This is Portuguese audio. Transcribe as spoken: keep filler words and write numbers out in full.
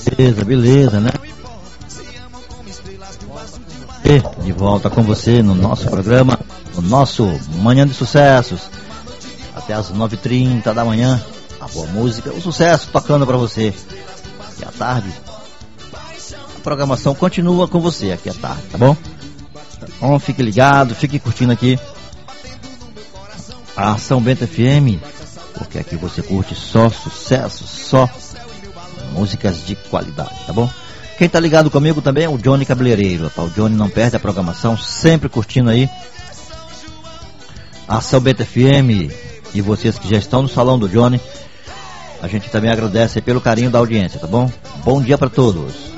Beleza, beleza, né? E de volta com você no nosso programa, no nosso Manhã de Sucessos. Até as nove e trinta da manhã, a boa música, o sucesso tocando pra você. E à tarde, a programação continua com você aqui à tarde, tá bom? Então fique ligado, fique curtindo aqui a São Bento F M, porque aqui você curte só sucesso, só músicas de qualidade, tá bom? Quem tá ligado comigo também é o Johnny Cabeleireiro, tá? O Johnny não perde a programação, sempre curtindo aí a São Bento F M. E vocês que já estão no salão do Johnny, a gente também agradece pelo carinho da audiência, tá bom? Bom dia para todos.